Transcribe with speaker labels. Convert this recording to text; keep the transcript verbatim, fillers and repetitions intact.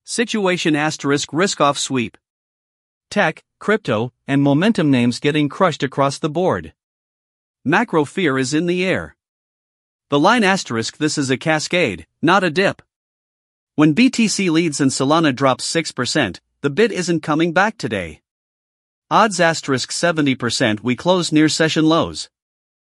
Speaker 1: Situation asterisk risk off sweep. Tech, crypto, and momentum names getting crushed across the board. Macro fear is in the air. The line asterisk this is a cascade, not a dip. When B T C leads and Solana drops six percent, the bid isn't coming back today. Odds asterisk seventy percent we close near session lows.